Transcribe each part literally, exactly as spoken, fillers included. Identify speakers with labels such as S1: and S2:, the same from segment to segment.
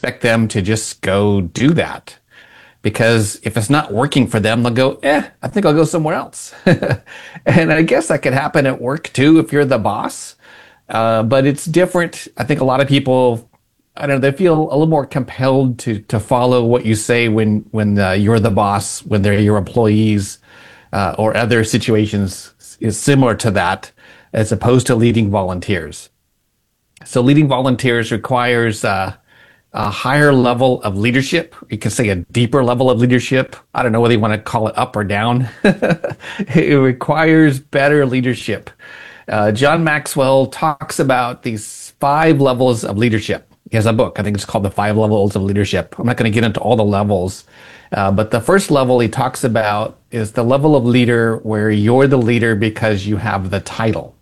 S1: expect them to just go do that. Because if it's not working for them, they'll go, eh, I think I'll go somewhere else. And I guess that could happen at work too if you're the boss. Uh, but it's different. I think a lot of people, I don't know, they feel a little more compelled to to follow what you say when when uh, you're the boss, when they're your employees, uh, or other situations is similar to that, as opposed to leading volunteers. So leading volunteers requires uh, a higher level of leadership. You can say a deeper level of leadership. I don't know whether you want to call it up or down. It requires better leadership. Uh, John Maxwell talks about these five levels of leadership. He has a book. I think it's called The Five Levels of Leadership. I'm not going to get into all the levels. Uh, but the first level he talks about is the level of leader where you're the leader because you have the title.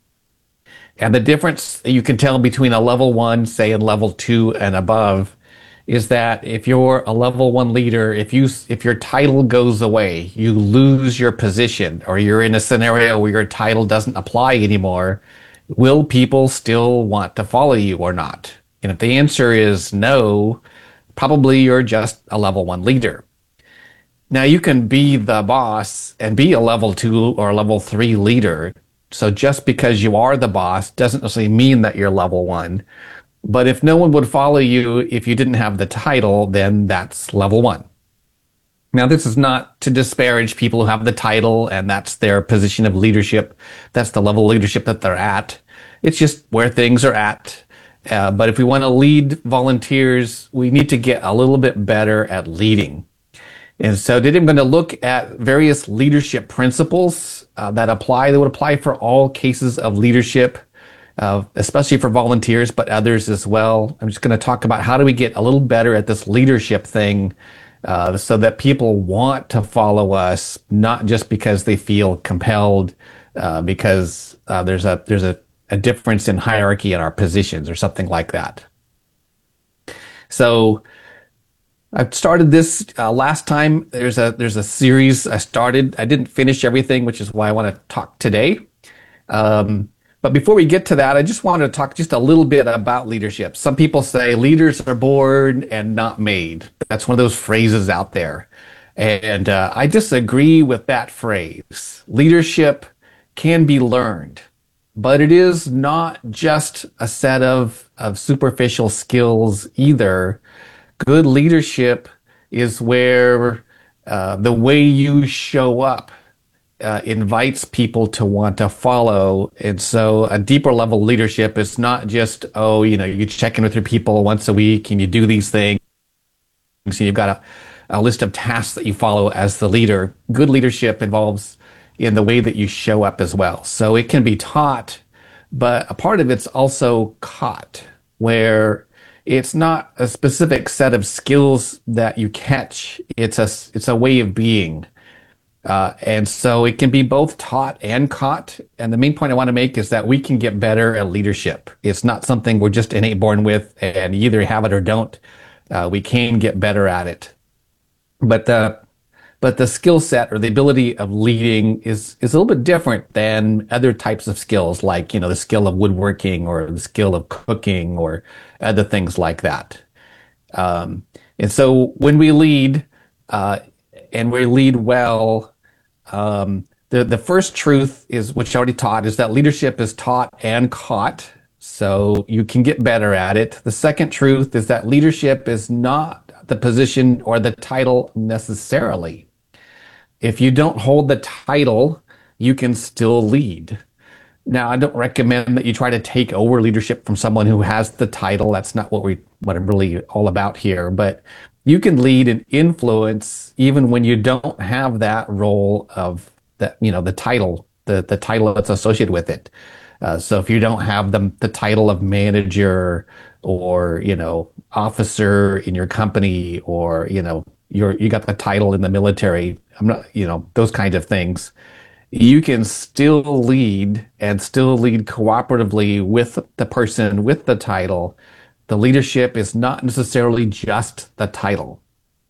S1: And the difference you can tell between a level one, say, and level two and above is that if you're a level one leader, if you if your title goes away, you lose your position, or you're in a scenario where your title doesn't apply anymore, will people still want to follow you or not? And if the answer is no, probably you're just a level one leader. Now you can be the boss and be a level two or level three leader. So just because you are the boss doesn't necessarily mean that you're level one. But if no one would follow you if you didn't have the title, then that's level one. Now, this is not to disparage people who have the title and that's their position of leadership. That's the level of leadership that they're at. It's just where things are at. Uh, but if we want to lead volunteers, we need to get a little bit better at leading. And so today I'm going to look at various leadership principles uh, that apply, that would apply for all cases of leadership, uh, especially for volunteers, but others as well. I'm just going to talk about how do we get a little better at this leadership thing uh, so that people want to follow us, not just because they feel compelled, uh, because uh, there's a there's a, a difference in hierarchy in our positions or something like that. So I started this uh, last time. There's a there's a series I started. I didn't finish everything, which is why I want to talk today. Um, but before we get to that, I just wanted to talk just a little bit about leadership. Some people say leaders are born and not made. That's one of those phrases out there. And uh, I disagree with that phrase. Leadership can be learned, but it is not just a set of, of superficial skills either. Good leadership is where uh, the way you show up uh, invites people to want to follow. And so a deeper level leadership is not just, oh, you know, you check in with your people once a week and you do these things. So you've got a, a list of tasks that you follow as the leader. Good leadership involves in the way that you show up as well. So it can be taught, but a part of it's also caught, where it's not a specific set of skills that you catch. It's a, it's a way of being. Uh, and so it can be both taught and caught. And the main point I want to make is that we can get better at leadership. It's not something we're just innate born with and you either have it or don't. Uh, we can get better at it. But the, but the skill set or the ability of leading is, is a little bit different than other types of skills, like, you know, the skill of woodworking or the skill of cooking or other things like that. Um, and so when we lead, uh, and we lead well, um, the, the first truth is, which I already taught, is that leadership is taught and caught. So you can get better at it. The second truth is that leadership is not the position or the title necessarily. If you don't hold the title, you can still lead. Now, I don't recommend that you try to take over leadership from someone who has the title. That's not what we what I'm really all about here. But you can lead and influence even when you don't have that role of that, you know, the title, the the title that's associated with it. Uh, so if you don't have the the title of manager or, you know, officer in your company, or, you know, you're you got the title in the military, I'm not, you know, those kinds of things, you can still lead and still lead cooperatively with the person with the title. The leadership is not necessarily just the title.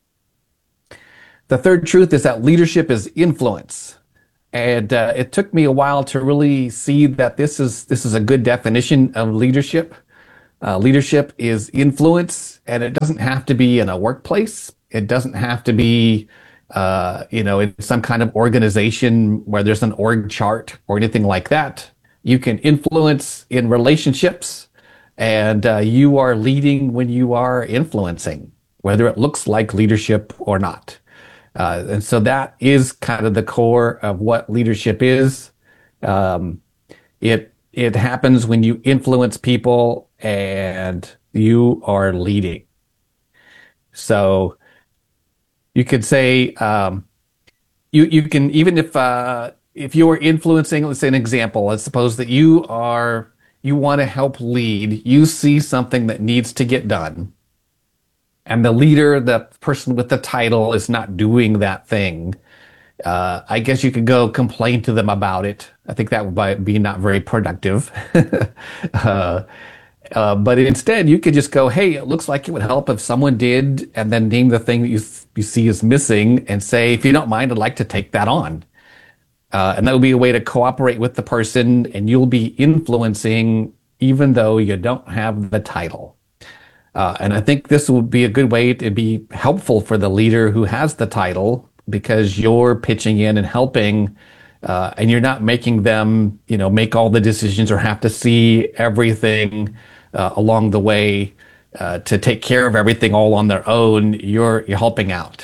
S1: The third truth is that leadership is influence. And uh, it took me a while to really see that this is this is a good definition of leadership. Uh, leadership is influence, and it doesn't have to be in a workplace. It doesn't have to be, uh, you know, in some kind of organization where there's an org chart or anything like that. You can influence in relationships, and uh, you are leading when you are influencing, whether it looks like leadership or not. Uh, and so that is kind of the core of what leadership is. Um, it it happens when you influence people and you are leading. So you could say um, you you can even if uh, if you are influencing, let's say an example. Let's suppose that you are you want to help lead. You see something that needs to get done, and the leader, the person with the title, is not doing that thing. Uh, I guess you could go complain to them about it. I think that would be not very productive. uh, uh, but instead, you could just go, "Hey, it looks like it would help if someone did," and then name the thing that you you see is missing, and say, "If you don't mind, I'd like to take that on." Uh, and that would be a way to cooperate with the person, and you'll be influencing even though you don't have the title. Uh, and I think this would be a good way to be helpful for the leader who has the title because you're pitching in and helping, uh, and you're not making them, you know, make all the decisions or have to see everything uh, along the way uh, to take care of everything all on their own. You're you're helping out.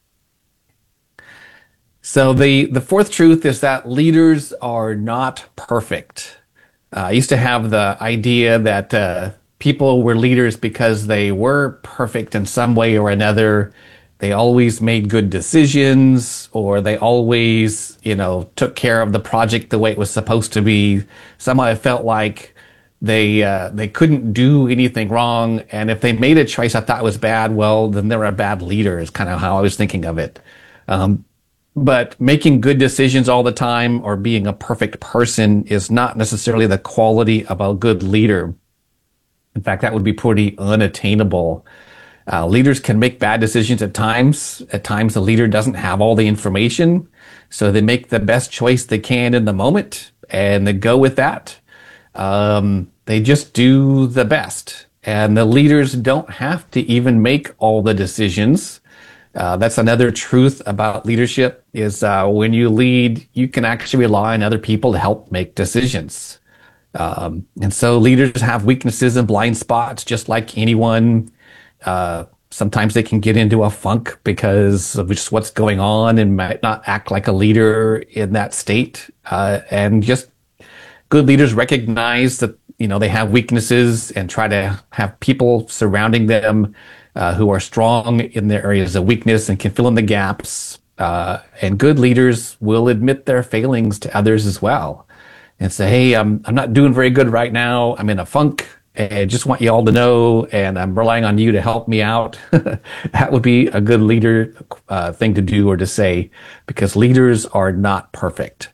S1: So the the fourth truth is that leaders are not perfect. Uh, I used to have the idea that uh, people were leaders because they were perfect in some way or another. They always made good decisions, or they always, you know, took care of the project the way it was supposed to be. Somehow I felt like they uh, they couldn't do anything wrong, and if they made a choice I thought was bad, well, then they're a bad leader. Is kind of how I was thinking of it. Um, but making good decisions all the time or being a perfect person is not necessarily the quality of a good leader. In fact, that would be pretty unattainable. Uh, leaders can make bad decisions at times. At times, the leader doesn't have all the information, so they make the best choice they can in the moment, and they go with that. Um, they just do the best, and the leaders don't have to even make all the decisions. Uh, that's another truth about leadership is uh, when you lead, you can actually rely on other people to help make decisions. Um, and so leaders have weaknesses and blind spots, just like anyone. Uh, sometimes they can get into a funk because of just what's going on and might not act like a leader in that state. Uh, and just good leaders recognize that, you know, they have weaknesses and try to have people surrounding them uh, who are strong in their areas of weakness and can fill in the gaps. Uh, and good leaders will admit their failings to others as well and say, hey, I'm, I'm not doing very good right now. I'm in a funk. I just want you all to know, and I'm relying on you to help me out. That would be a good leader uh, thing to do or to say, because leaders are not perfect.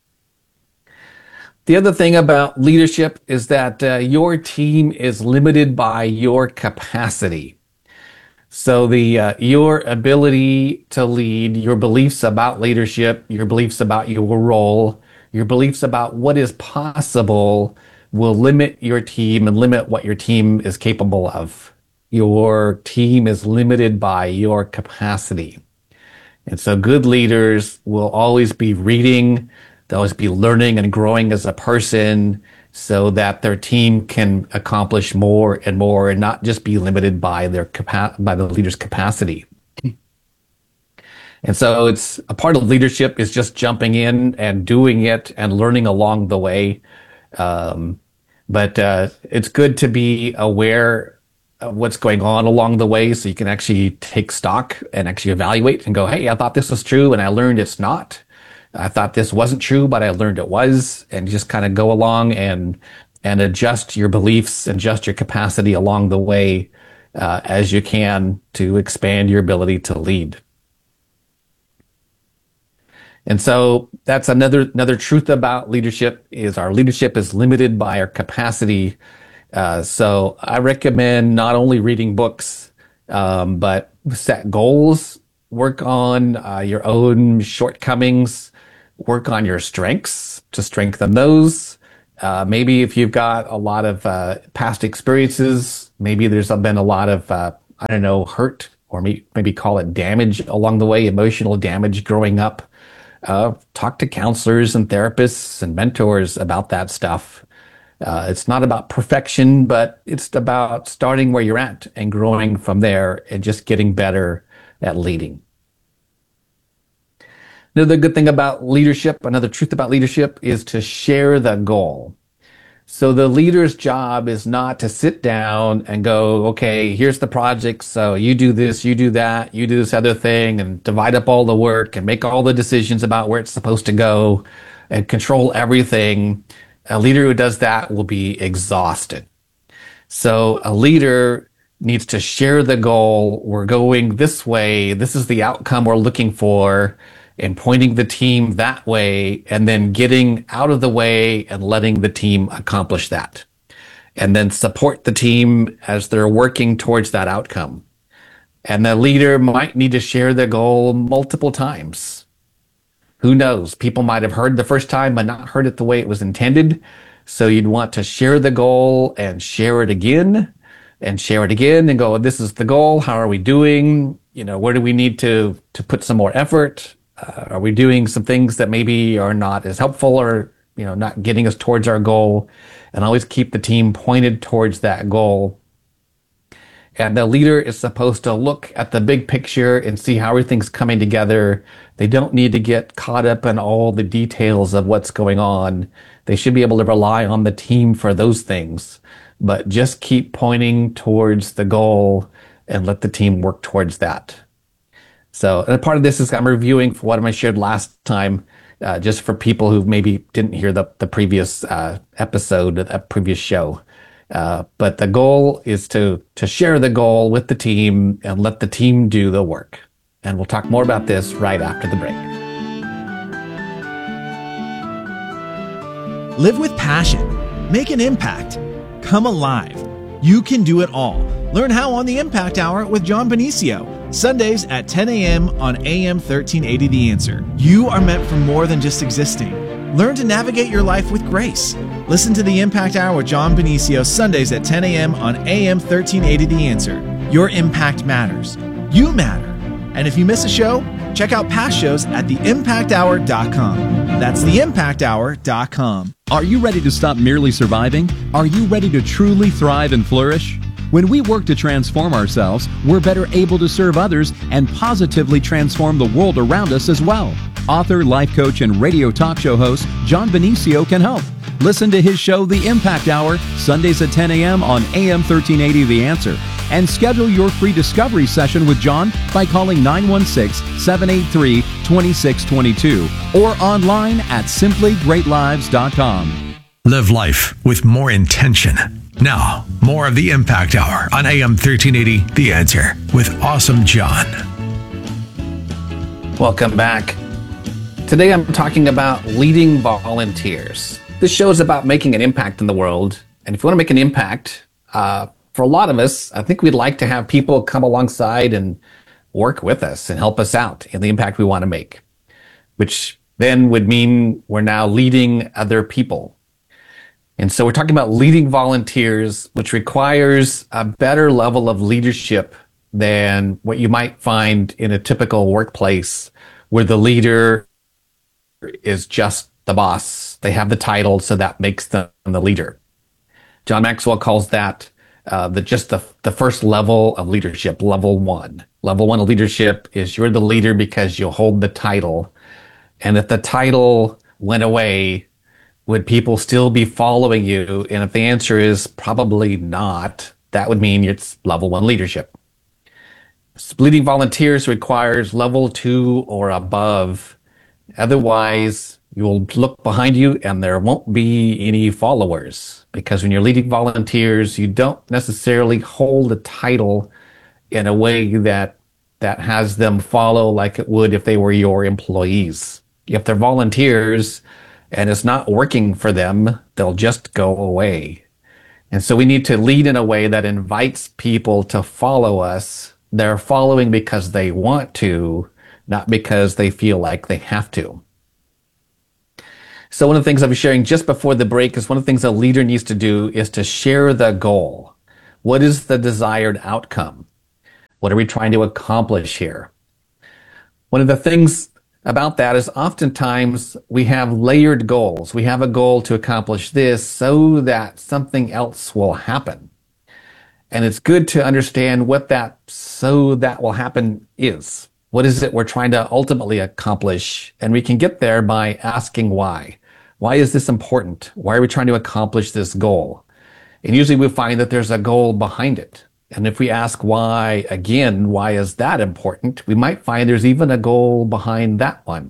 S1: The other thing about leadership is that uh, your team is limited by your capacity. So the uh, your ability to lead, your beliefs about leadership, your beliefs about your role, your beliefs about what is possible will limit your team and limit what your team is capable of. Your team is limited by your capacity. And so good leaders will always be reading, they'll always be learning and growing as a person so that their team can accomplish more and more and not just be limited by their capa- by the leader's capacity. And so it's a part of leadership is just jumping in and doing it and learning along the way. Um, but uh, it's good to be aware of what's going on along the way so you can actually take stock and actually evaluate and go, hey, I thought this was true and I learned it's not. I thought this wasn't true, but I learned it was, and just kind of go along and and adjust your beliefs, adjust your capacity along the way uh, as you can to expand your ability to lead. And so that's another another truth about leadership is our leadership is limited by our capacity. Uh, so I recommend not only reading books, um, but set goals, work on uh, your own shortcomings, work on your strengths to strengthen those, Uh, maybe if you've got a lot of uh, past experiences, maybe there's been a lot of, uh, I don't know, hurt or maybe, maybe call it damage along the way, emotional damage growing up. Uh, talk to counselors and therapists and mentors about that stuff. Uh, it's not about perfection, but it's about starting where you're at and growing from there and just getting better at leading. Another good thing about leadership, another truth about leadership is to share the goal. So the leader's job is not to sit down and go, okay, here's the project. So you do this, you do that, you do this other thing and divide up all the work and make all the decisions about where it's supposed to go and control everything. A leader who does that will be exhausted. So a leader needs to share the goal. We're going this way. This is the outcome we're looking for, and pointing the team that way, and then getting out of the way and letting the team accomplish that. And then support the team as they're working towards that outcome. And the leader might need to share the goal multiple times. Who knows? People might have heard the first time, but not heard it the way it was intended. So you'd want to share the goal and share it again and share it again and go, this is the goal. How are we doing? You know, where do we need to, to put some more effort? Uh, are we doing some things that maybe are not as helpful or, you know, not getting us towards our goal? And always keep the team pointed towards that goal. And the leader is supposed to look at the big picture and see how everything's coming together. They don't need to get caught up in all the details of what's going on. They should be able to rely on the team for those things, but just keep pointing towards the goal and let the team work towards that. So, and a part of this is I'm reviewing for what I shared last time, uh, just for people who maybe didn't hear the, the previous uh, episode, the previous show. Uh, but the goal is to, to share the goal with the team and let the team do the work. And we'll talk more about this right after the break.
S2: Live with passion. Make an impact. Come alive. You can do it all. Learn how on the Impact Hour with John Benicio. Sundays at ten a.m. on A M thirteen eighty The Answer. You are meant for more than just existing. Learn to navigate your life with grace. Listen to the Impact Hour with John Benicio Sundays at ten a.m. on A M thirteen eighty The Answer. Your impact matters. You matter. And if you miss a show, check out past shows at the impact hour dot com. That's the impact hour dot com.
S3: Are you ready to stop merely surviving? Are you ready to truly thrive and flourish? When we work to transform ourselves, we're better able to serve others and positively transform the world around us as well. Author, life coach, and radio talk show host John Benicio can help. Listen to his show, The Impact Hour, Sundays at ten a.m. on A M thirteen eighty The Answer. And schedule your free discovery session with John by calling nine one six, seven eight three, two six two two or online at simply great lives dot com.
S4: Live life with more intention. Now, more of the Impact Hour on A M thirteen eighty The Answer with Awesome John.
S1: Welcome back. Today I'm talking about leading volunteers. This show is about making an impact in the world. And if you want to make an impact, uh, for a lot of us, I think we'd like to have people come alongside and work with us and help us out in the impact we want to make, which then would mean we're now leading other people. And so we're talking about leading volunteers, which requires a better level of leadership than what you might find in a typical workplace where the leader is just the boss. They have the title, so that makes them the leader. John Maxwell calls that uh, the just the, the first level of leadership, level one. Level one of leadership is you're the leader because you hold the title. And if the title went away, would people still be following you? And if the answer is probably not, that would mean it's level one leadership. Leading volunteers requires level two or above. Otherwise, you'll look behind you and there won't be any followers. Because when you're leading volunteers, you don't necessarily hold a title in a way that that has them follow like it would if they were your employees. If they're volunteers, and it's not working for them, they'll just go away. And so we need to lead in a way that invites people to follow us. They're following because they want to, not because they feel like they have to. So one of the things I was sharing just before the break is one of the things a leader needs to do is to share the goal. What is the desired outcome? What are we trying to accomplish here? One of the things about that is oftentimes we have layered goals. We have a goal to accomplish this so that something else will happen. And it's good to understand what that so that will happen is. What is it we're trying to ultimately accomplish? And we can get there by asking why. Why is this important? Why are we trying to accomplish this goal? And usually we find that there's a goal behind it. And if we ask why, again, why is that important? We might find there's even a goal behind that one.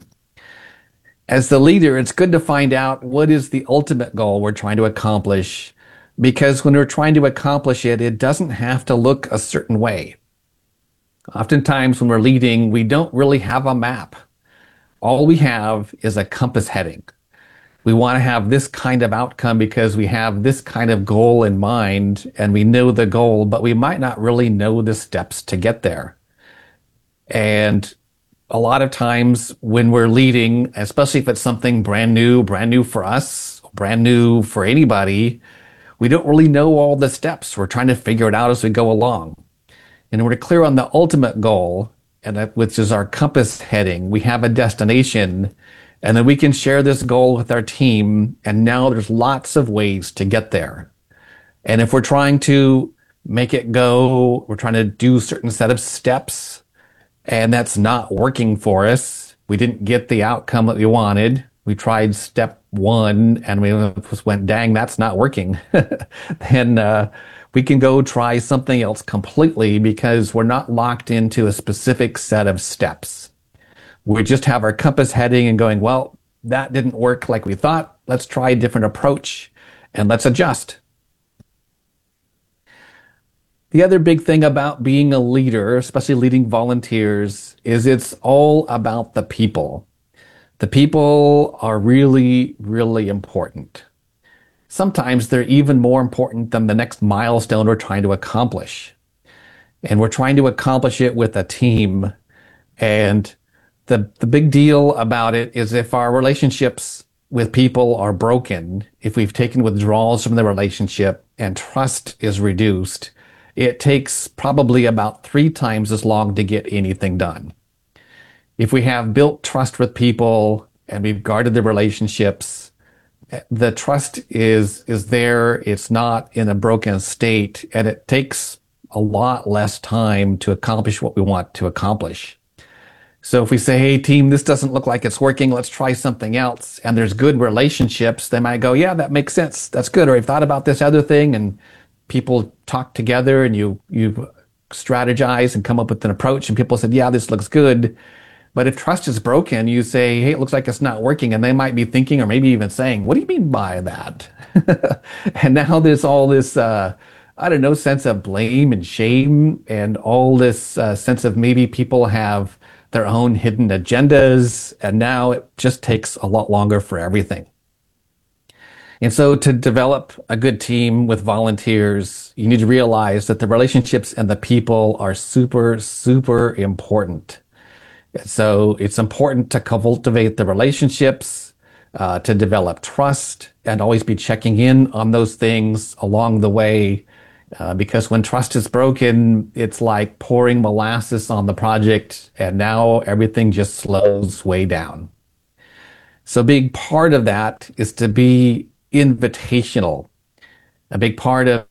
S1: As the leader, it's good to find out what is the ultimate goal we're trying to accomplish, because when we're trying to accomplish it, it doesn't have to look a certain way. Oftentimes when we're leading, we don't really have a map. All we have is a compass heading. We want to have this kind of outcome because we have this kind of goal in mind and we know the goal, but we might not really know the steps to get there. And a lot of times when we're leading, especially if it's something brand new, brand new for us, brand new for anybody, we don't really know all the steps. We're trying to figure it out as we go along. And we're clear on the ultimate goal, and that, which is our compass heading. We have a destination, and then we can share this goal with our team. And now there's lots of ways to get there. And if we're trying to make it go, we're trying to do a certain set of steps, and that's not working for us. We didn't get the outcome that we wanted. We tried step one and we just went, dang, that's not working. Then uh, we can go try something else completely because we're not locked into a specific set of steps. We just have our compass heading and going, well, that didn't work like we thought. Let's try a different approach and let's adjust. The other big thing about being a leader, especially leading volunteers, is it's all about the people. The people are really, really important. Sometimes they're even more important than the next milestone we're trying to accomplish. And we're trying to accomplish it with a team. And the, the big deal about it is if our relationships with people are broken, if we've taken withdrawals from the relationship and trust is reduced, it takes probably about three times as long to get anything done. If we have built trust with people and we've guarded the relationships, the trust is, is there. It's not in a broken state, and it takes a lot less time to accomplish what we want to accomplish. So if we say, hey, team, this doesn't look like it's working, let's try something else, and there's good relationships, they might go, yeah, that makes sense. That's good. Or I've thought about this other thing, and people talk together and you, you strategize and come up with an approach, and people said, yeah, this looks good. But if trust is broken, you say, hey, it looks like it's not working. And they might be thinking, or maybe even saying, what do you mean by that? And now there's all this, uh, I don't know, sense of blame and shame, and all this uh, sense of maybe people have their own hidden agendas. And now it just takes a lot longer for everything. And so to develop a good team with volunteers, you need to realize that the relationships and the people are super, super important. So it's important to cultivate the relationships, uh, to develop trust, and always be checking in on those things along the way. Uh, because when trust is broken, it's like pouring molasses on the project, and now everything just slows way down. So a big part of that is to be invitational. A big part of,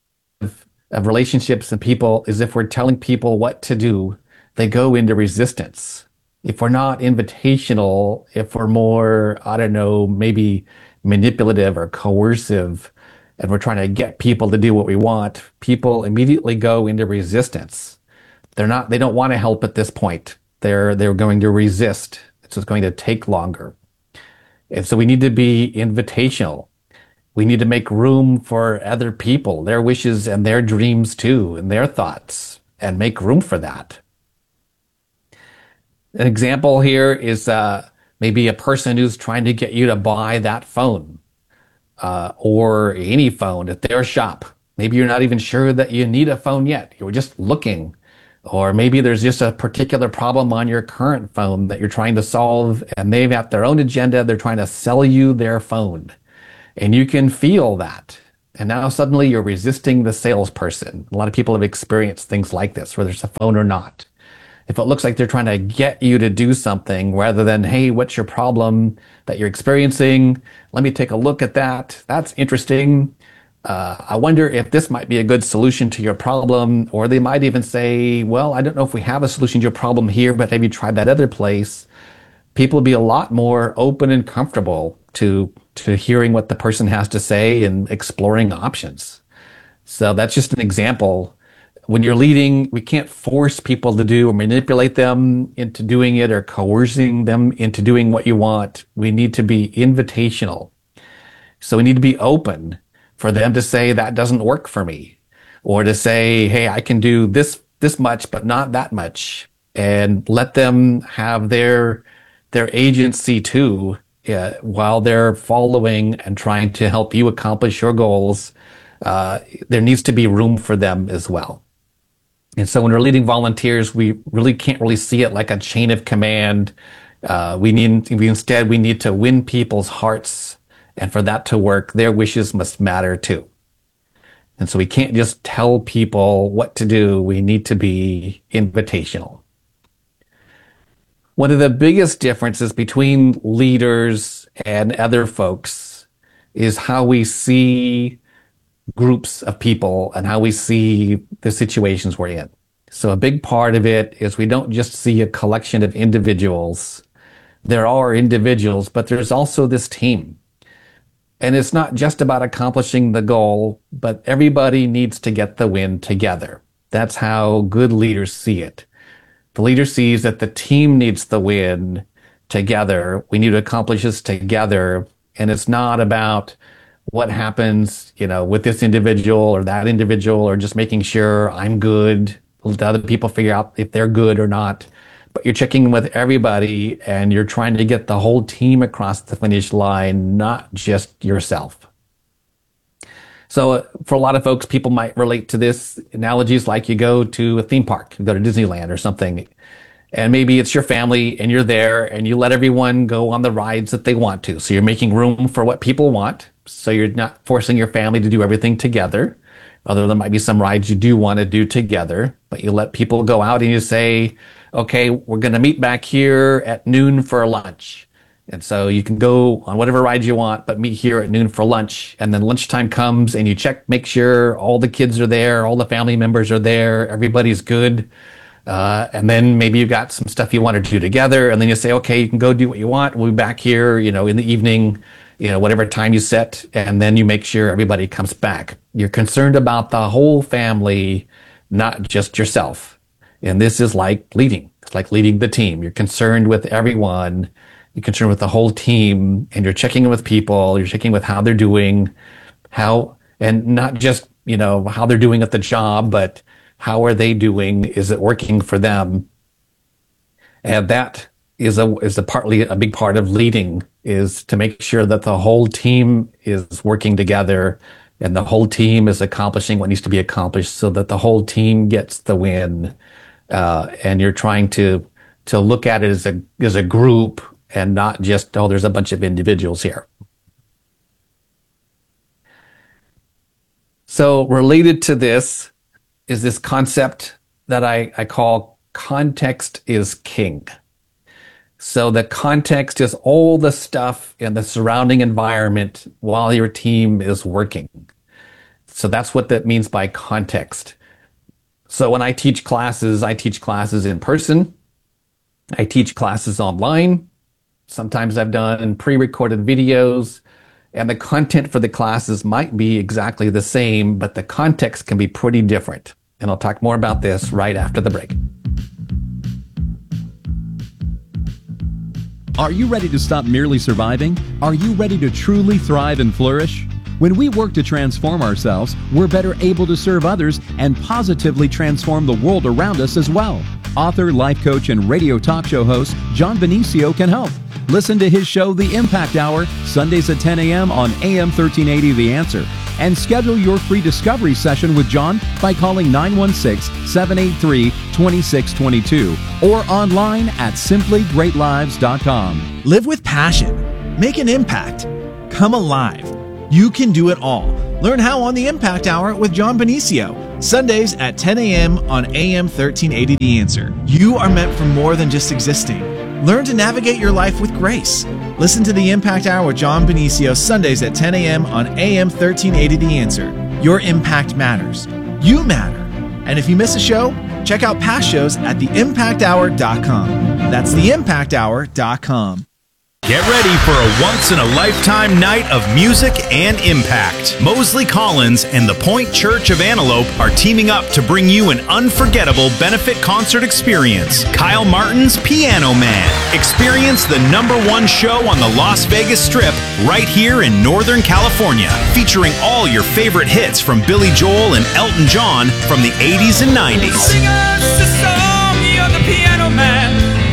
S1: of relationships and people is if we're telling people what to do, they go into resistance. If we're not invitational, if we're more, I don't know, maybe manipulative or coercive, and we're trying to get people to do what we want, people immediately go into resistance. They're not, they don't want to help at this point. They're, they're going to resist. It's just going to take longer. And so we need to be invitational. We need to make room for other people, their wishes and their dreams too, and their thoughts, and make room for that. An example here is uh, maybe a person who's trying to get you to buy that phone uh, or any phone at their shop. Maybe you're not even sure that you need a phone yet. You're just looking. Or maybe there's just a particular problem on your current phone that you're trying to solve, and they've got their own agenda. They're trying to sell you their phone, and you can feel that. And now suddenly you're resisting the salesperson. A lot of people have experienced things like this, whether it's a phone or not. If it looks like they're trying to get you to do something rather than, hey, what's your problem that you're experiencing? Let me take a look at that. That's interesting. Uh, I wonder if this might be a good solution to your problem. Or they might even say, well, I don't know if we have a solution to your problem here, but have you tried that other place? People will be a lot more open and comfortable to, to hearing what the person has to say and exploring options. So that's just an example. When you're leading, we can't force people to do or manipulate them into doing it or coercing them into doing what you want. We need to be invitational. So we need to be open for them to say, that doesn't work for me, or to say, hey, I can do this, this much, but not that much, and let them have their, their agency too, uh, while they're following and trying to help you accomplish your goals. Uh, there needs to be room for them as well. And so when we're leading volunteers, we really can't really see it like a chain of command. Uh, we need, we instead, we need to win people's hearts. And for that to work, their wishes must matter too. And so we can't just tell people what to do. We need to be invitational. One of the biggest differences between leaders and other folks is how we see groups of people and how we see the situations we're in. So a big part of it is we don't just see a collection of individuals. There are individuals, but there's also this team. And it's not just about accomplishing the goal, but everybody needs to get the win together. That's how good leaders see it. The leader sees that the team needs the win together. We need to accomplish this together. And it's not about what happens, you know, with this individual or that individual, or just making sure I'm good. Let other people figure out if they're good or not. But you're checking with everybody and you're trying to get the whole team across the finish line, not just yourself. So uh, for a lot of folks, people might relate to this analogies like you go to a theme park, you go to Disneyland or something, and maybe it's your family and you're there and you let everyone go on the rides that they want to. So you're making room for what people want. So you're not forcing your family to do everything together. Although there might be some rides you do want to do together, but you let people go out and you say, okay, we're going to meet back here at noon for lunch. And so you can go on whatever ride you want, but meet here at noon for lunch. And then lunchtime comes and you check, make sure all the kids are there, all the family members are there, everybody's good. Uh, and then maybe you've got some stuff you want to do together. And then you say, okay, you can go do what you want. We'll be back here, you know, in the evening, you know, whatever time you set. And then you make sure everybody comes back. You're concerned about the whole family, not just yourself. And this is like leading. It's like leading the team. You're concerned with everyone. You're concerned with the whole team, and you're checking in with people. You're checking with how they're doing, how, and not just, you know, how they're doing at the job, but how are they doing? Is it working for them? And that is a, is a partly a big part of leading, is to make sure that the whole team is working together and the whole team is accomplishing what needs to be accomplished so that the whole team gets the win. Uh, and you're trying to, to look at it as a, as a group and not just, oh, there's a bunch of individuals here. So related to this is this concept that I, I call context is king. So the context is all the stuff in the surrounding environment while your team is working. So that's what that means by context. So when I teach classes, I teach classes in person. I teach classes online. Sometimes I've done pre-recorded videos, and the content for the classes might be exactly the same, but the context can be pretty different. And I'll talk more about this right after the break.
S3: Are you ready to stop merely surviving? Are you ready to truly thrive and flourish? When we work to transform ourselves, we're better able to serve others and positively transform the world around us as well. Author, life coach, and radio talk show host John Benicio can help. Listen to his show, The Impact Hour, Sundays at ten a.m. on A M thirteen eighty The Answer. and schedule your free discovery session with John by calling nine one six, seven eight three, two six two two or online at simply great lives dot com.
S2: Live with passion. Make an impact. Come alive. You can do it all. Learn how on the Impact Hour with John Benicio, Sundays at ten a.m. on A M thirteen eighty The Answer. You are meant for more than just existing. Learn to navigate your life with grace. Listen to the Impact Hour with John Benicio, Sundays at ten a.m. on A M thirteen eighty The Answer. Your impact matters. You matter. And if you miss a show, check out past shows at the impact hour dot com. That's the impact hour dot com.
S5: Get ready for a once-in-a-lifetime night of music and impact. Mosley Collins and the Point Church of Antelope are teaming up to bring you an unforgettable benefit concert experience. Kyle Martin's Piano Man. Experience the number one show on the Las Vegas Strip right here in Northern California, featuring all your favorite hits from Billy Joel and Elton John from the eighties and nineties.
S6: Sing us a song, you're the piano man.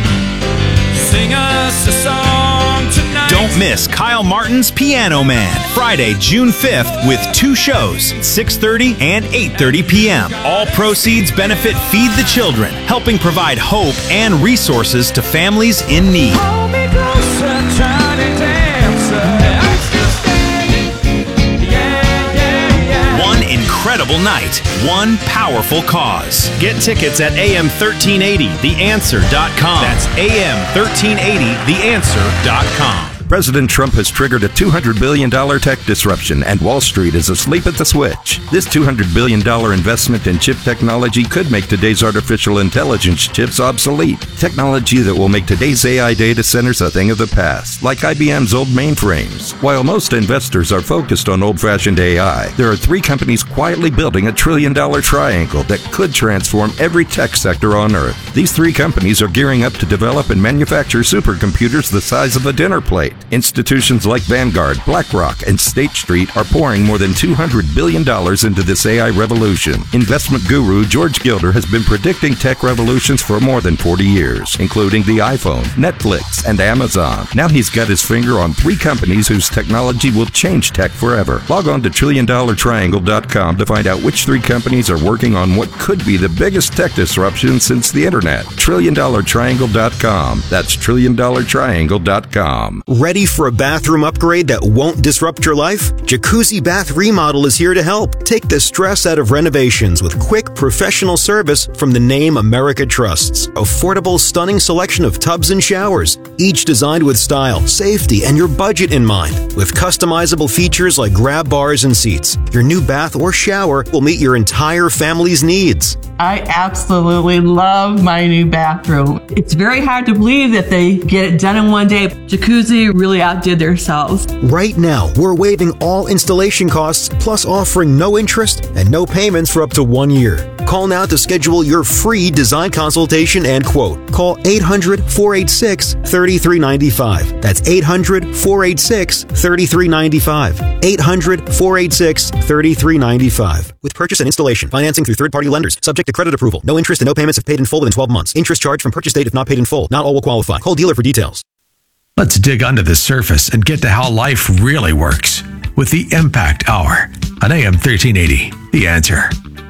S6: Sing us a song tonight.
S5: Don't miss Kyle Martin's Piano Man, Friday, June fifth, with two shows, six thirty and eight thirty p.m. All proceeds benefit Feed the Children, helping provide hope and resources to families in need.
S6: Hold me closer, tiny dancer. I'm still standing. Yeah, yeah, yeah.
S5: One incredible night, one powerful cause. Get tickets at A M thirteen eighty the answer dot com. That's A M thirteen eighty the answer dot com.
S7: President Trump has triggered a two hundred billion dollars tech disruption, and Wall Street is asleep at the switch. This two hundred billion dollars investment in chip technology could make today's artificial intelligence chips obsolete. Technology that will make today's A I data centers a thing of the past, like I B M's old mainframes. While most investors are focused on old-fashioned A I, there are three companies quietly building a trillion-dollar triangle that could transform every tech sector on Earth. These three companies are gearing up to develop and manufacture supercomputers the size of a dinner plate. Institutions like Vanguard, BlackRock, and State Street are pouring more than two hundred billion dollars into this A I revolution. Investment guru George Gilder has been predicting tech revolutions for more than forty years, including the iPhone, Netflix, and Amazon. Now he's got his finger on three companies whose technology will change tech forever. Log on to trillion dollar triangle dot com to find out which three companies are working on what could be the biggest tech disruption since the internet. trillion dollar triangle dot com. That's trillion dollar triangle dot com.
S8: Ready for a bathroom upgrade that won't disrupt your life? Jacuzzi Bath Remodel is here to help. Take the stress out of renovations with quick, professional service from the name America trusts. Affordable, stunning selection of tubs and showers, each designed with style, safety, and your budget in mind. With customizable features like grab bars and seats, your new bath or shower will meet your entire family's needs.
S9: I absolutely love my new bathroom. It's very hard to believe that they get it done in one day. Jacuzzi really outdid themselves.
S8: Right now, we're waiving all installation costs, plus offering no interest and no payments for up to one year. Call now to schedule your free design consultation and quote. Call eight hundred, four eight six, three three nine five. That's eight hundred, four eight six, three three nine five. eight hundred, four eight six, three three nine five. With purchase and installation, financing through third-party lenders, subject to credit approval. No interest and no payments if paid in full within twelve months. Interest charged from purchase date if not paid in full. Not all will qualify. Call dealer for details.
S4: Let's dig under the surface and get to how life really works with the Impact Hour on A M thirteen eighty. The Answer.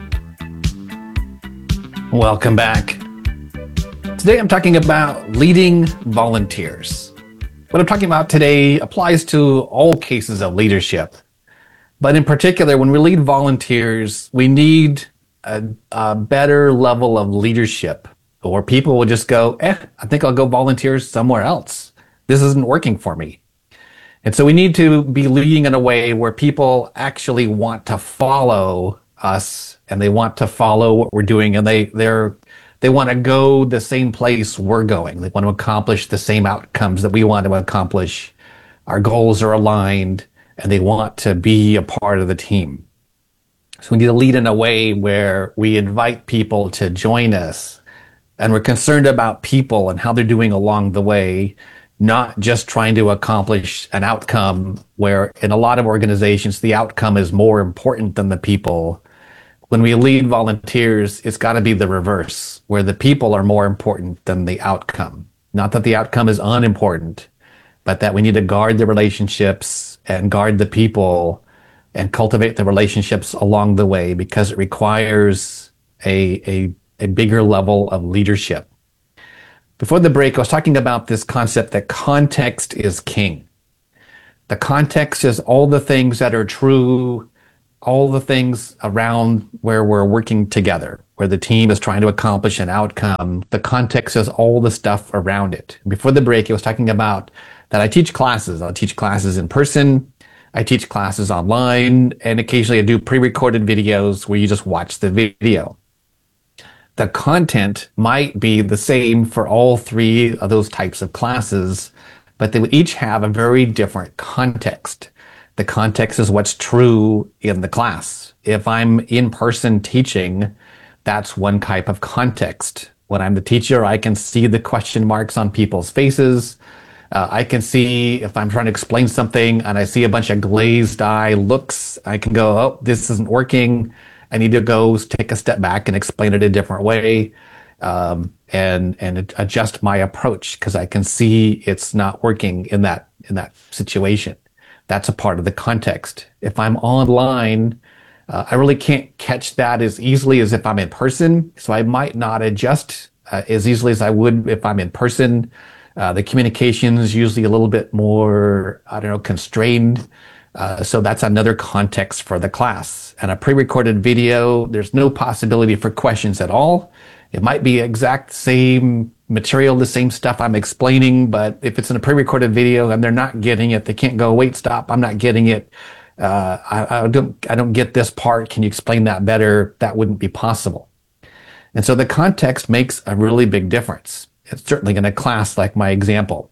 S1: Welcome back. Today I'm talking about leading volunteers. What I'm talking about today applies to all cases of leadership. But in particular, when we lead volunteers, we need a, a better level of leadership, or people will just go, eh, I think I'll go volunteer somewhere else. This isn't working for me. And so we need to be leading in a way where people actually want to follow us, and they want to follow what we're doing, and they they're they want to go the same place we're going. They want to accomplish the same outcomes that we want to accomplish. Our goals are aligned, and they want to be a part of the team. So we need to lead in a way where we invite people to join us, and we're concerned about people and how they're doing along the way, not just trying to accomplish an outcome where in a lot of organizations, the outcome is more important than the people. When we lead volunteers, it's got to be the reverse, where the people are more important than the outcome. Not that the outcome is unimportant, but that we need to guard the relationships and guard the people and cultivate the relationships along the way, because it requires a, a, a bigger level of leadership. Before the break, I was talking about this concept that context is king. The context is all the things that are true, all the things around where we're working together, where the team is trying to accomplish an outcome. The context is all the stuff around it. Before the break, I was talking about that I teach classes. I'll teach classes in person. I teach classes online, and occasionally I do pre-recorded videos where you just watch the video. The content might be the same for all three of those types of classes, but they would each have a very different context. The context is what's true in the class. If I'm in person teaching, that's one type of context. When I'm the teacher, I can see the question marks on people's faces. Uh, I can see if I'm trying to explain something and I see a bunch of glazed eye looks, I can go, oh, this isn't working. I need to go take a step back and explain it a different way, um, and and adjust my approach because I can see it's not working in that in that situation. That's a part of the context. If I'm online, uh, I really can't catch that as easily as if I'm in person, so I might not adjust uh, as easily as I would if I'm in person. Uh, the communication is usually a little bit more, I don't know, constrained. Uh, so that's another context for the class. And a pre-recorded video, there's no possibility for questions at all. It might be exact same material, the same stuff I'm explaining, but if it's in a pre-recorded video and they're not getting it, they can't go, wait, stop, I'm not getting it. Uh, I, I don't, I don't get this part. Can you explain that better? That wouldn't be possible. And so the context makes a really big difference. It's certainly in a class like my example.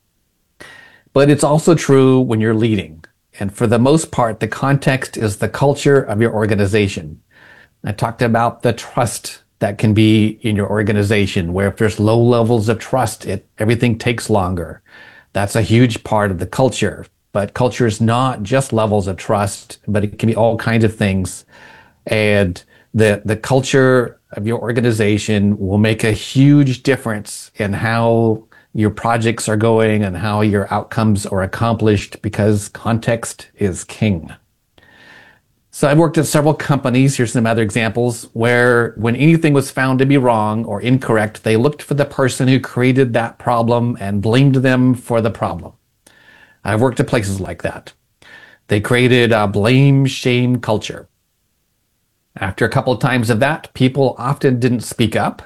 S1: But it's also true when you're leading. And for the most part, the context is the culture of your organization. I talked about the trust that can be in your organization, where if there's low levels of trust, it everything takes longer. That's a huge part of the culture. But culture is not just levels of trust, but it can be all kinds of things. And the the culture of your organization will make a huge difference in how your projects are going and how your outcomes are accomplished, because context is king. So I've worked at several companies, here's some other examples, where when anything was found to be wrong or incorrect, they looked for the person who created that problem and blamed them for the problem. I've worked at places like that. They created a blame shame culture. After a couple of times of that, people often didn't speak up.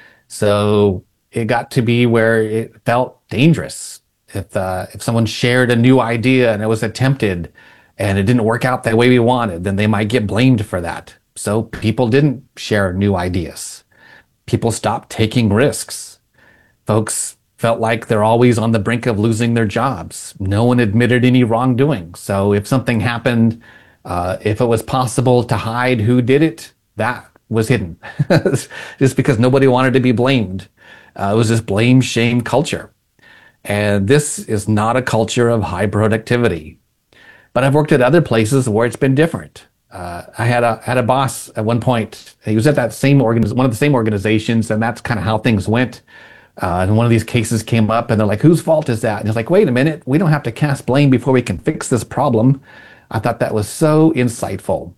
S1: So it got to be where it felt dangerous. If uh, if someone shared a new idea and it was attempted and it didn't work out the way we wanted, then they might get blamed for that. So people didn't share new ideas. People stopped taking risks. Folks felt like they're always on the brink of losing their jobs. No one admitted any wrongdoing. So if something happened, uh, if it was possible to hide who did it, that was hidden. Just because nobody wanted to be blamed. Uh, it was this blame shame culture. And this is not a culture of high productivity. But I've worked at other places where it's been different. Uh, I had a had a boss at one point. He was at that same organiz- one of the same organizations, and that's kind of how things went. Uh, and one of these cases came up, and they're like, whose fault is that? And it's like, wait a minute, we don't have to cast blame before we can fix this problem. I thought that was so insightful.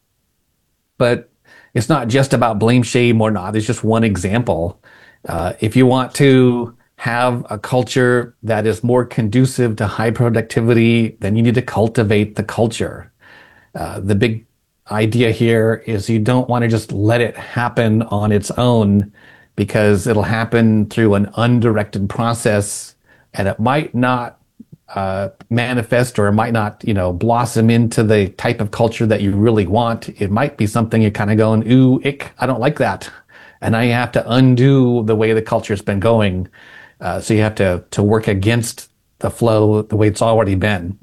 S1: But it's not just about blame shame or not. It's just one example. Uh, if you want to have a culture that is more conducive to high productivity, then you need to cultivate the culture. Uh, the big idea here is you don't want to just let it happen on its own, because it'll happen through an undirected process, and it might not uh, manifest, or it might not, you know, blossom into the type of culture that you really want. It might be something you're kind of going, ooh, ick, I don't like that. And now you have to undo the way the culture's been going. Uh, so you have to, to work against the flow the way it's already been.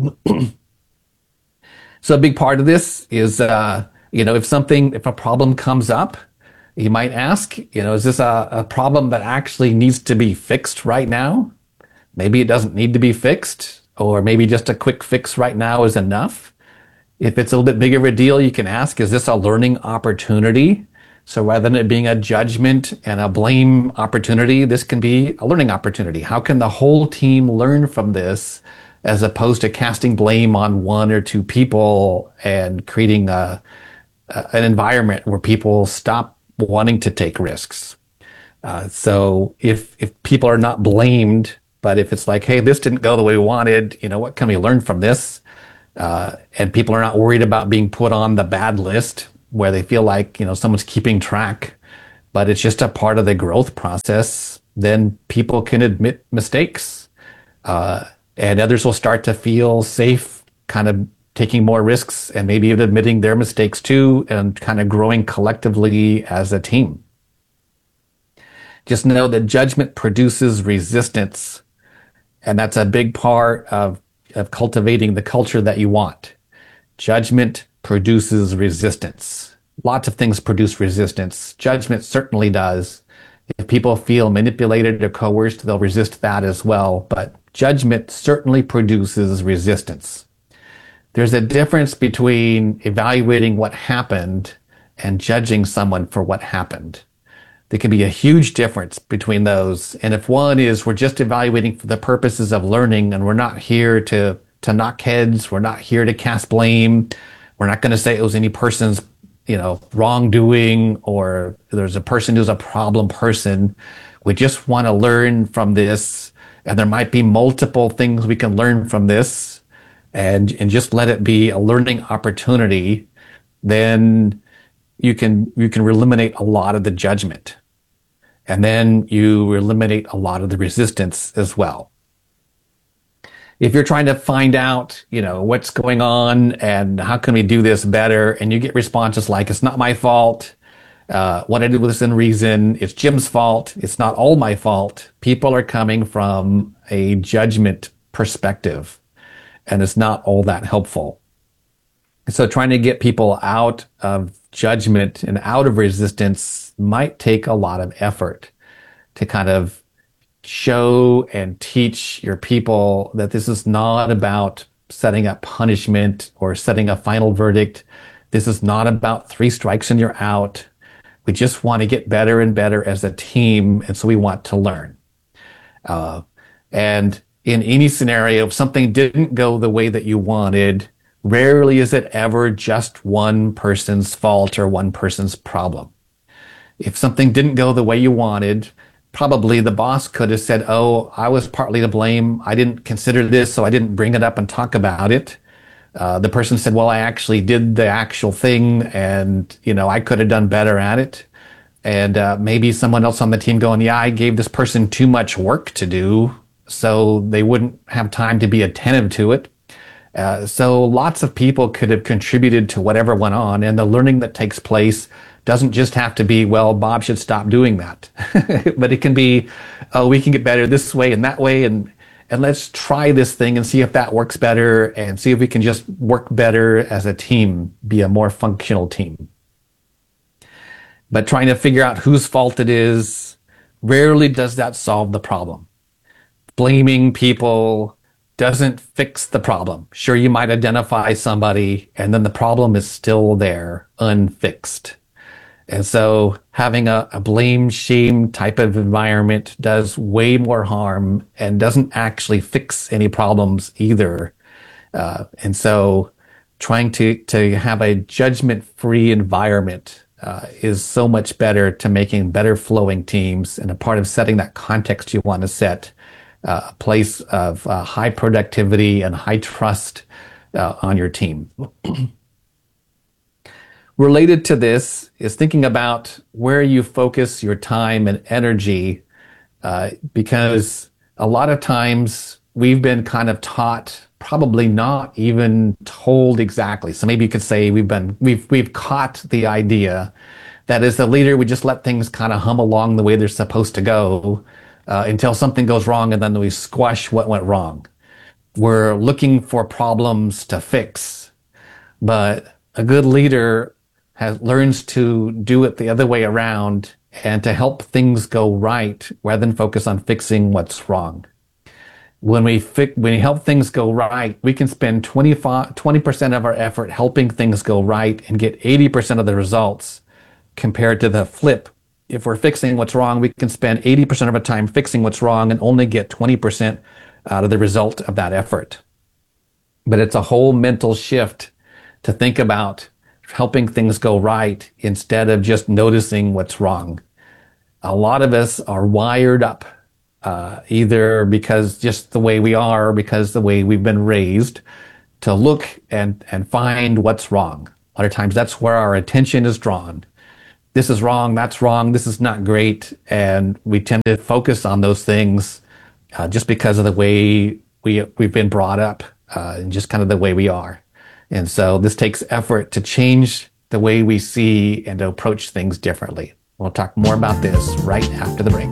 S1: So a big part of this is, uh, you know, if something, if a problem comes up, you might ask, you know, is this a, a problem that actually needs to be fixed right now? Maybe it doesn't need to be fixed, or maybe just a quick fix right now is enough. If it's a little bit bigger of a deal, you can ask, is this a learning opportunity? So rather than it being a judgment and a blame opportunity, this can be a learning opportunity. How can the whole team learn from this as opposed to casting blame on one or two people and creating a, a, an environment where people stop wanting to take risks. Uh, so if if people are not blamed, but if it's like, hey, this didn't go the way we wanted, you know, what can we learn from this? Uh, and people are not worried about being put on the bad list where they feel like, you know, someone's keeping track, but it's just a part of the growth process, then people can admit mistakes. Uh, and others will start to feel safe, kind of taking more risks and maybe even admitting their mistakes too, and kind of growing collectively as a team. Just know that judgment produces resistance, and that's a big part of, of cultivating the culture that you want. Judgment produces resistance. Lots of things produce resistance. Judgment certainly does. If people feel manipulated or coerced, they'll resist that as well. But judgment certainly produces resistance. There's a difference between evaluating what happened and judging someone for what happened. There can be a huge difference between those. And if one is we're just evaluating for the purposes of learning and we're not here to, to knock heads, we're not here to cast blame, we're not going to say it was any person's, you know, wrongdoing or there's a person who's a problem person. We just want to learn from this, and there might be multiple things we can learn from this, and and just let it be a learning opportunity. Then you can you can eliminate a lot of the judgment, and then you eliminate a lot of the resistance as well. If you're trying to find out, you know, what's going on and how can we do this better, and you get responses like, it's not my fault, uh, what I did was within reason, it's Jim's fault, it's not all my fault. People are coming from a judgment perspective, and it's not all that helpful. So trying to get people out of judgment and out of resistance might take a lot of effort to kind of show and teach your people that this is not about setting up punishment or setting a final verdict. This is not about three strikes and you're out. We just want to get better and better as a team, and so we want to learn. Uh, and in any scenario, if something didn't go the way that you wanted, rarely is it ever just one person's fault or one person's problem. If something didn't go the way you wanted, probably the boss could have said, oh, I was partly to blame. I didn't consider this, so I didn't bring it up and talk about it. Uh, the person said, well, I actually did the actual thing, and, you know, I could have done better at it. And uh, maybe someone else on the team going, yeah, I gave this person too much work to do, so they wouldn't have time to be attentive to it. Uh, so lots of people could have contributed to whatever went on, and the learning that takes place doesn't just have to be, well, Bob should stop doing that. But it can be, oh, we can get better this way and that way, and and let's try this thing and see if that works better, and see if we can just work better as a team, be a more functional team. But trying to figure out whose fault it is, rarely does that solve the problem. Blaming people doesn't fix the problem. Sure, you might identify somebody, and then the problem is still there, unfixed. And so having a, a blame shame type of environment does way more harm and doesn't actually fix any problems either. Uh, and so trying to, to have a judgment-free environment uh, is so much better to making better flowing teams, and a part of setting that context you want to set, uh, a place of uh, high productivity and high trust uh, on your team. Related to this is thinking about where you focus your time and energy, uh, because a lot of times we've been kind of taught, probably not even told exactly. So maybe you could say we've been we've we've caught the idea that as a leader we just let things kind of hum along the way they're supposed to go uh, until something goes wrong, and then we squash what went wrong. We're looking for problems to fix, but a good leader Has, learns to do it the other way around, and to help things go right rather than focus on fixing what's wrong. When we fi- when we help things go right, we can spend twenty percent of our effort helping things go right and get eighty percent of the results, compared to the flip. If we're fixing what's wrong, we can spend eighty percent of our time fixing what's wrong and only get twenty percent out of the result of that effort. but it's a whole mental shift to think about helping things go right instead of just noticing what's wrong. A lot of us are wired up, uh, either because just the way we are, or because the way we've been raised, to look and, and find what's wrong. A lot of times that's where our attention is drawn. This is wrong, that's wrong, this is not great. And we tend to focus on those things uh, just because of the way we, we've been brought up, uh, and just kind of the way we are. And so this takes effort to change the way we see and to approach things differently. We'll talk more about this right after the break.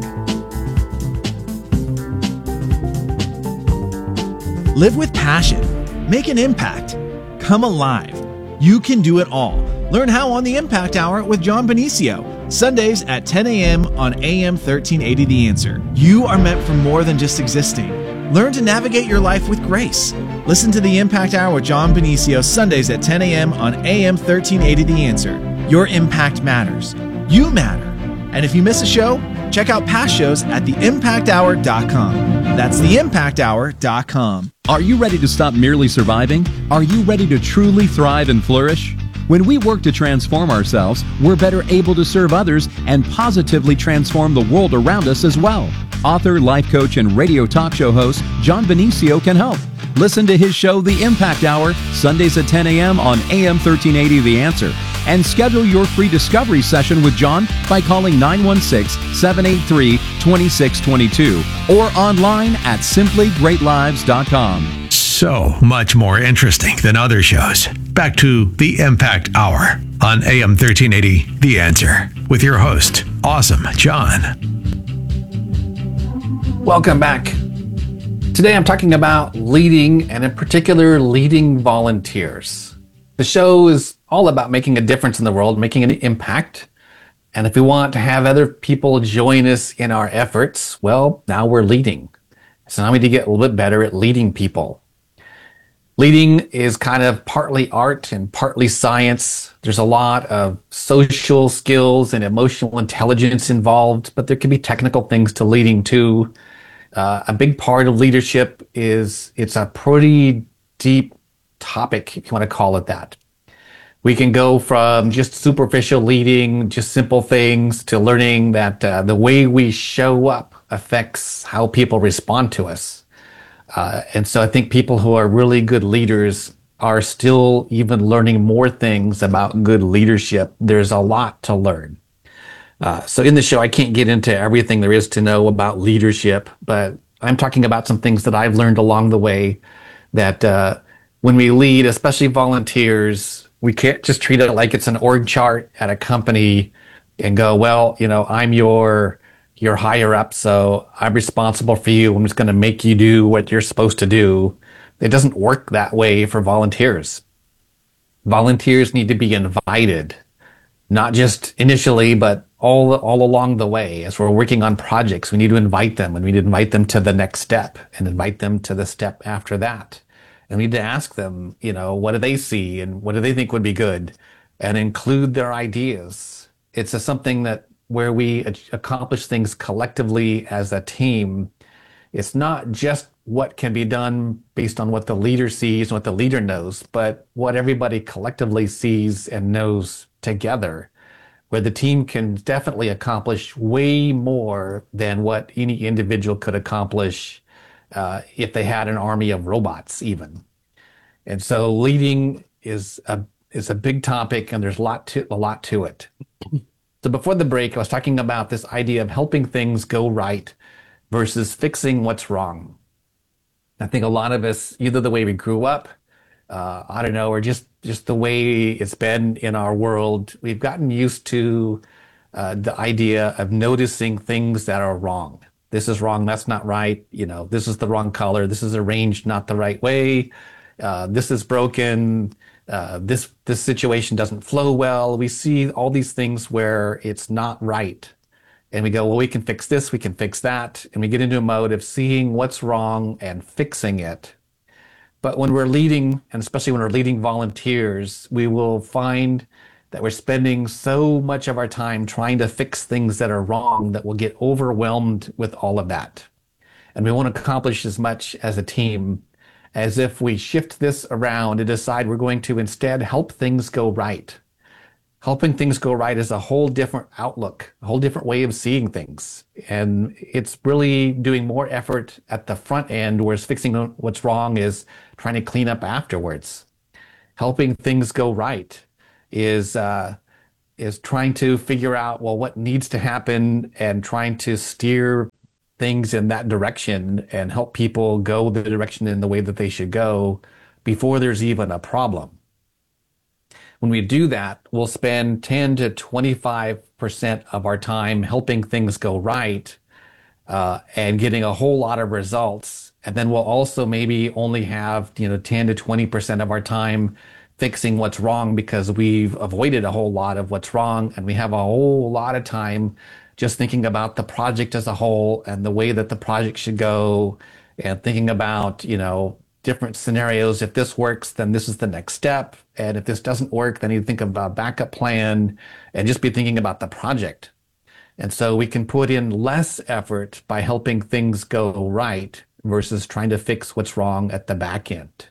S2: Live with passion. Make an impact. Come alive. You can do it all. Learn how on the Impact Hour with John Benicio, Sundays at ten a.m. on A M thirteen eighty The Answer. You are meant for more than just existing. Learn to navigate your life with grace. Listen to the Impact Hour with John Benicio, Sundays at ten a.m. on A M thirteen eighty The Answer. Your impact matters. You matter. And if you miss a show, check out past shows at the impact hour dot com. That's the impact hour dot com.
S3: Are you ready to stop merely surviving? Are you ready to truly thrive and flourish? When we work to transform ourselves, we're better able to serve others and positively transform the world around us as well. Author, life coach, and radio talk show host John Benicio can help. Listen to his show, The Impact Hour, Sundays at ten a.m. on A M thirteen eighty The Answer. And schedule your free discovery session with John by calling nine one six, seven eight three, two six two two or online at simply great lives dot com.
S4: So much more interesting than other shows. Back to the Impact Hour on A M thirteen eighty The Answer with your host, Awesome John.
S1: Welcome back. Today I'm talking about leading, and in particular, leading volunteers. The show is all about making a difference in the world, making an impact. And if we want to have other people join us in our efforts, well, now we're leading. So now we need to get a little bit better at leading people. Leading is kind of partly art and partly science. There's a lot of social skills and emotional intelligence involved, but there can be technical things to leading too. Uh, a big part of leadership is it's a pretty deep topic, if you want to call it that. We can go from just superficial leading, just simple things, to learning that uh, the way we show up affects how people respond to us. Uh, and so I think people who are really good leaders are still even learning more things about good leadership. There's a lot to learn. Uh, so in the show, I can't get into everything there is to know about leadership, but I'm talking about some things that I've learned along the way that uh, when we lead, especially volunteers, we can't just treat it like it's an org chart at a company and go, well, you know, I'm your your higher up, so I'm responsible for you. I'm just going to make you do what you're supposed to do. It doesn't work that way for volunteers. Volunteers need to be invited, not just initially, but all all along the way. As we're working on projects, we need to invite them, and we need to invite them to the next step and invite them to the step after that. And we need to ask them, you know, what do they see and what do they think would be good, and include their ideas. It's a, something that where we accomplish things collectively as a team. It's not just what can be done based on what the leader sees and what the leader knows, but what everybody collectively sees and knows together, where the team can definitely accomplish way more than what any individual could accomplish uh, if they had an army of robots even. And so leading is a is a big topic, and there's a lot to a lot to it. So before the break, I was talking about this idea of helping things go right versus fixing what's wrong. I think a lot of us, either the way we grew up, uh, I don't know, or just, just the way it's been in our world, we've gotten used to uh, the idea of noticing things that are wrong. This is wrong, that's not right, you know, this is the wrong color, this is arranged not the right way, uh, this is broken, uh, this this situation doesn't flow well. We see all these things where it's not right. And we go, well, we can fix this, we can fix that. And we get into a mode of seeing what's wrong and fixing it. But when we're leading, and especially when we're leading volunteers, we will find that we're spending so much of our time trying to fix things that are wrong that we'll get overwhelmed with all of that. And we won't accomplish as much as a team as if we shift this around and decide we're going to instead help things go right. Helping things go right is a whole different outlook, a whole different way of seeing things. And it's really doing more effort at the front end, whereas fixing what's wrong is trying to clean up afterwards. Helping things go right is uh, is trying to figure out, well, what needs to happen and trying to steer things in that direction and help people go the direction in the way that they should go before there's even a problem. When we do that, we'll spend ten to twenty-five percent of our time helping things go right uh, and getting a whole lot of results. And then we'll also maybe only have, you know, ten to twenty percent of our time fixing what's wrong because we've avoided a whole lot of what's wrong. And we have a whole lot of time just thinking about the project as a whole and the way that the project should go and thinking about, you know, different scenarios. If this works, then this is the next step. And if this doesn't work, then you think of a backup plan and just be thinking about the project. And so we can put in less effort by helping things go right versus trying to fix what's wrong at the back end.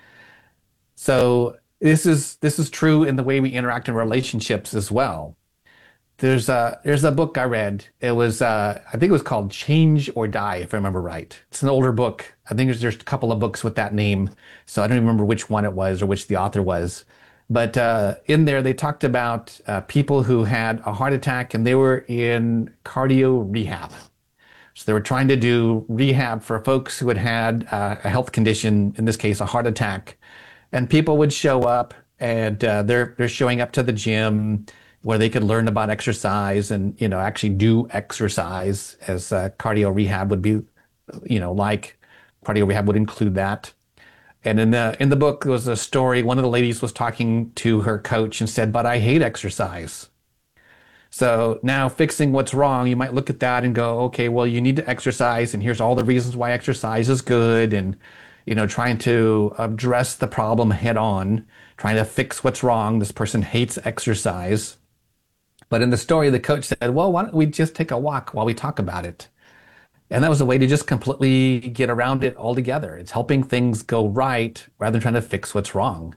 S1: So this is, this is true in the way we interact in relationships as well. There's a, there's a book I read. It was, uh, I think it was called Change or Die, if I remember right. It's an older book. I think there's, there's a couple of books with that name. So I don't even remember which one it was or which the author was. But, uh, in there, they talked about, uh, people who had a heart attack and they were in cardio rehab. So they were trying to do rehab for folks who had had uh, a health condition, in this case, a heart attack. And people would show up and, uh, they're, they're showing up to the gym where they could learn about exercise and, you know, actually do exercise as uh, cardio rehab would be, you know, like cardio rehab would include that. And in the, in the book, there was a story. One of the ladies was talking to her coach and said, but I hate exercise. So now fixing what's wrong, you might look at that and go, okay, well, you need to exercise and here's all the reasons why exercise is good. And, you know, trying to address the problem head on, trying to fix what's wrong. This person hates exercise. But in the story, the coach said, well, why don't we just take a walk while we talk about it? And that was a way to just completely get around it altogether. It's helping things go right rather than trying to fix what's wrong.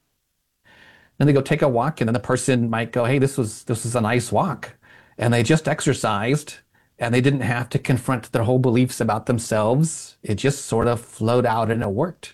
S1: Then they go take a walk and then the person might go, hey, this was, this was a nice walk. And they just exercised and they didn't have to confront their whole beliefs about themselves. It just sort of flowed out and it worked.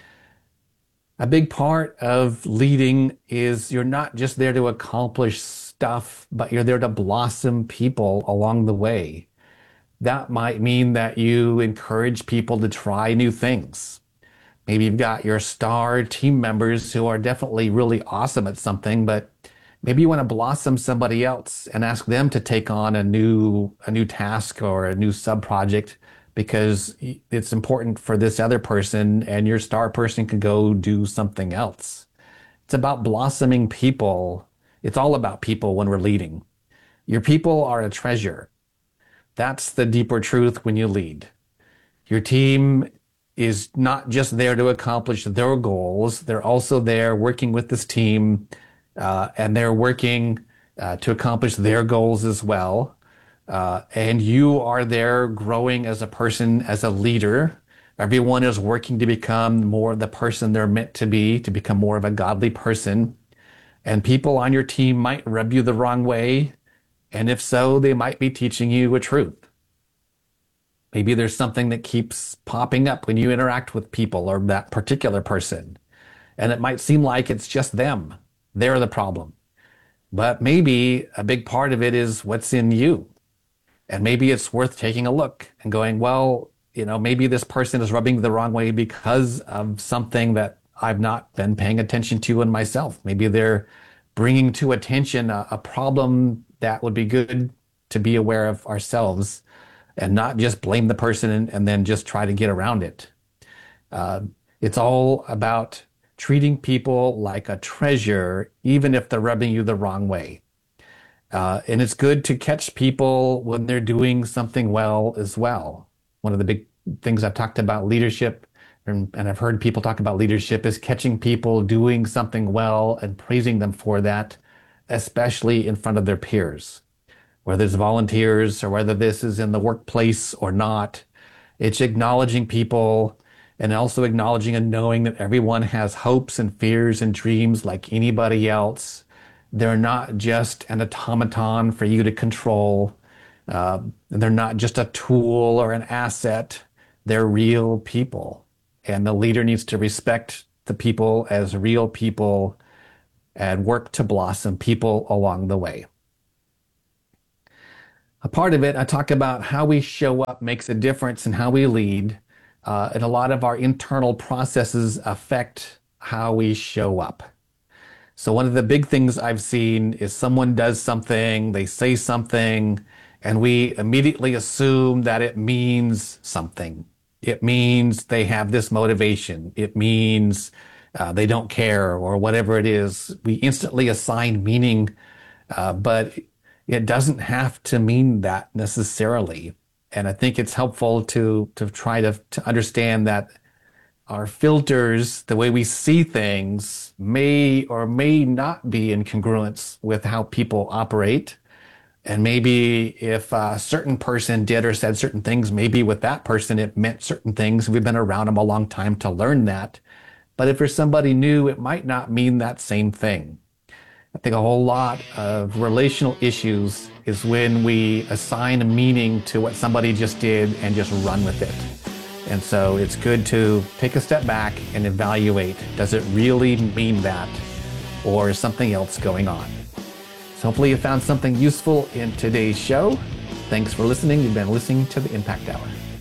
S1: A big part of leading is you're not just there to accomplish stuff, but you're there to blossom people along the way. That might mean that you encourage people to try new things. Maybe you've got your star team members who are definitely really awesome at something, but maybe you want to blossom somebody else and ask them to take on a new, a new task or a new sub project because it's important for this other person and your star person can go do something else. It's about blossoming people. It's all about people when we're leading. Your people are a treasure. That's the deeper truth when you lead. Your team is not just there to accomplish their goals. They're also there working with this team, uh, and they're working uh, to accomplish their goals as well. Uh, and you are there growing as a person, as a leader. Everyone is working to become more the person they're meant to be, to become more of a godly person. And people on your team might rub you the wrong way. And if so, they might be teaching you a truth. Maybe there's something that keeps popping up when you interact with people or that particular person. And it might seem like it's just them. They're the problem. But maybe a big part of it is what's in you. And maybe it's worth taking a look and going, well, you know, maybe this person is rubbing the wrong way because of something that I've not been paying attention to in myself. Maybe they're bringing to attention a, a problem that would be good to be aware of ourselves and not just blame the person and, and then just try to get around it. Uh, it's all about treating people like a treasure, even if they're rubbing you the wrong way. Uh, and it's good to catch people when they're doing something well as well. One of the big things I've talked about leadership, and, and I've heard people talk about leadership, is catching people doing something well and praising them for that, especially in front of their peers. Whether it's volunteers or whether this is in the workplace or not, it's acknowledging people and also acknowledging and knowing that everyone has hopes and fears and dreams like anybody else. They're not just an automaton for you to control. Uh, they're not just a tool or an asset. They're real people. And the leader needs to respect the people as real people and work to blossom people along the way. A part of it, I talk about how we show up makes a difference in how we lead. Uh, and a lot of our internal processes affect how we show up. So one of the big things I've seen is someone does something, they say something, and we immediately assume that it means something. It means they have this motivation. It means uh, they don't care, or whatever it is. We instantly assign meaning, uh, but it doesn't have to mean that necessarily. And I think it's helpful to to try to, to understand that our filters, the way we see things, may or may not be in congruence with how people operate. And maybe if a certain person did or said certain things, maybe with that person it meant certain things. We've been around them a long time to learn that. But if there's somebody new, it might not mean that same thing. I think a whole lot of relational issues is when we assign a meaning to what somebody just did and just run with it. And so it's good to take a step back and evaluate, does it really mean that, or is something else going on? So hopefully you found something useful in today's show. Thanks for listening. You've been listening to the Impact Hour.